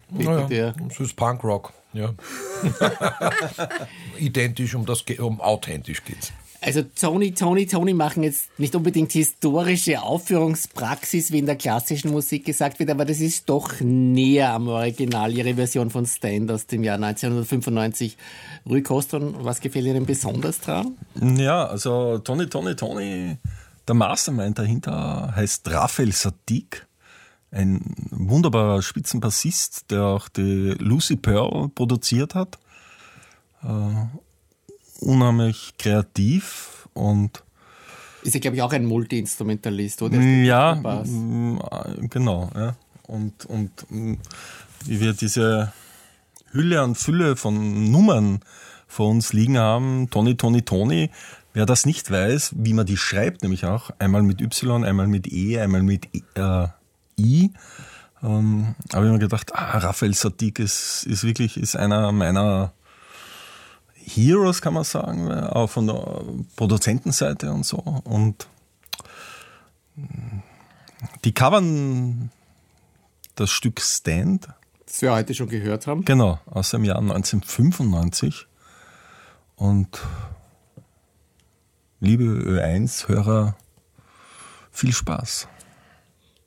Naja, es ist Punkrock, ja. Identisch, um authentisch geht's. Also Tony machen jetzt nicht unbedingt historische Aufführungspraxis, wie in der klassischen Musik gesagt wird, aber das ist doch näher am Original, ihre Version von Stand aus dem Jahr 1995. Rui Koston, was gefällt Ihnen besonders dran? Ja, also Tony, der Mastermind dahinter heißt Raphael Saadiq, ein wunderbarer Spitzenbassist, der auch die Lucy Pearl produziert hat. Unheimlich kreativ und ist ja, glaube ich, auch ein Multi-Instrumentalist, oder? Ja, genau. Ja. Und wie wir diese Hülle und Fülle von Nummern vor uns liegen haben, Tony, wer das nicht weiß, wie man die schreibt, nämlich auch einmal mit Y, einmal mit E, einmal mit I, habe ich mir gedacht, Raphael Saadiq ist einer meiner Heroes, kann man sagen, auch von der Produzentenseite und so. Und die covern das Stück Stand. Das wir heute schon gehört haben. Genau, aus dem Jahr 1995. Und liebe Ö1-Hörer, viel Spaß.